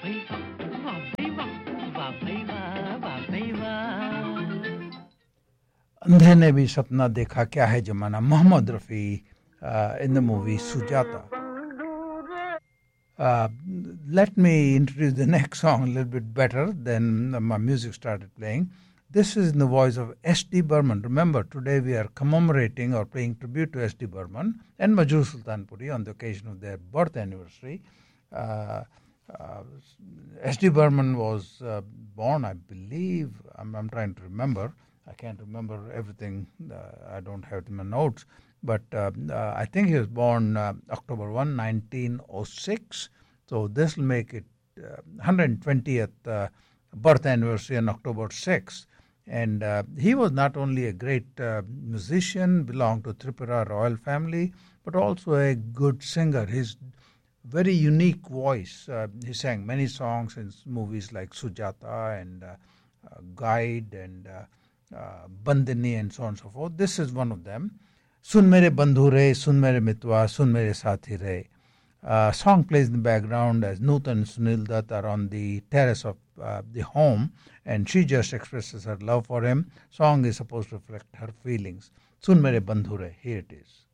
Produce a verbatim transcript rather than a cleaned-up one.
भाई वाह वाह भाई वाह वाह भाई वाह वाह भाई वाह. अंधे ने भी सपना देखा क्या है जमाना. Mohammad Rafi uh, in the movie Sujata. Uh, Let me introduce the next song a little bit better. Then my music started playing. This is in the voice of S D Burman. Remember, today we are commemorating or paying tribute to S D Burman and Majroor Sultanpuri on the occasion of their birth anniversary. Uh, uh, S D Burman was uh, born, I believe, I'm, I'm trying to remember. I can't remember everything. Uh, I don't have it in my notes. But uh, uh, I think he was born uh, October first, nineteen oh six. So this will make it uh, one hundred twentieth uh, birth anniversary on October sixth. And uh, he was not only a great uh, musician, belonged to Tripura royal family, but also a good singer. His very unique voice. Uh, he sang many songs in movies like Sujata and uh, uh, Guide and uh, uh, Bandini and so on and so forth. This is one of them. Sun mere bandhu re, sun mere mitwa, sun mere sathi re. Uh, song plays in the background as Nutan and Sunil Dutt are on the terrace of uh, the home, and she just expresses her love for him. Song is supposed to reflect her feelings. Sun mere bandhu re, here it is.